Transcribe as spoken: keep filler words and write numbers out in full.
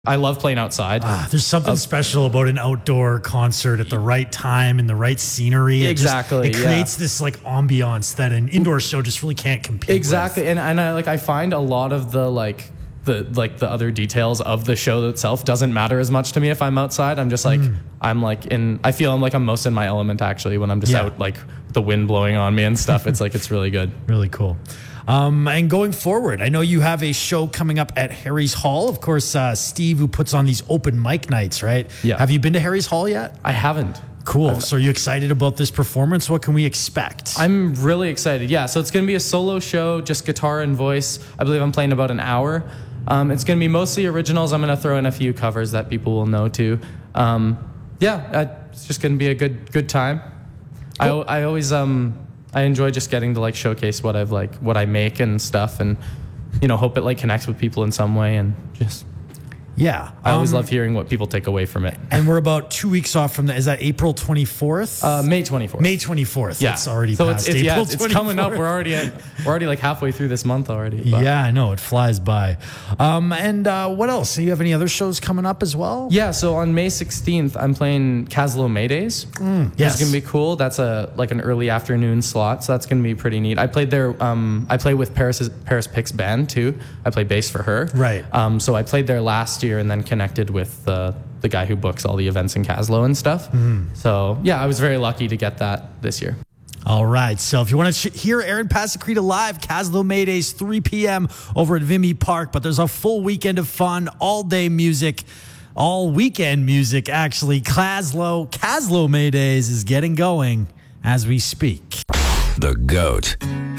I love playing outside. Ah, there's something uh, special about an outdoor concert at the right time and the right scenery. It exactly. Just, it creates yeah. this like ambiance that an indoor show just really can't compete exactly. with. And and I like I find a lot of the like the like the other details of the show itself doesn't matter as much to me if I'm outside. I'm just like mm. I'm like in I feel I'm like I'm most in my element actually when I'm just yeah. out like the wind blowing on me and stuff. It's like it's really good. Really cool. Um, and going forward, I know you have a show coming up at Harry's Hall. Of course, uh, Steve, who puts on these open mic nights, right? Yeah. Have you been to Harry's Hall yet? I haven't. Cool. I've, so are you excited about this performance? What can we expect? I'm really excited. Yeah. So it's going to be a solo show, just guitar and voice. I believe I'm playing about an hour. Um, it's going to be mostly originals. I'm going to throw in a few covers that people will know too. Um, yeah, uh, it's just going to be a good good time. Cool. I I always um. I enjoy just getting to like showcase what I've like what I make and stuff, and you know hope it like connects with people in some way, and just yeah. I always um, love hearing what people take away from it. And we're about two weeks off from that. Is that April twenty-fourth? Uh, May twenty-fourth. May twenty-fourth. Yeah, it's already so past it's, it's, April yeah, it's coming up. We're already at, we're already like halfway through this month already. But. Yeah, I know it flies by. Um, and uh, what else? Do you have any other shows coming up as well? Yeah, so on May sixteenth, I'm playing Kaslo Maydays. Mm, yes, it's gonna be cool. That's a like an early afternoon slot, so that's gonna be pretty neat. I played there. Um, I play with Paris Paris Pick's band too. I play bass for her. Right. Um, so I played there last year and then connected with the the guy who books all the events in Kaslo and stuff. Mm. So yeah, I was very lucky to get that this year. All right, so if you want to sh- hear Aaron Passacrita live, Kaslo Maydays, three p.m. over at Vimy Park, but there's a full weekend of fun, all-day music, all weekend music, actually. Kaslo, Kaslo Maydays is getting going as we speak. The GOAT.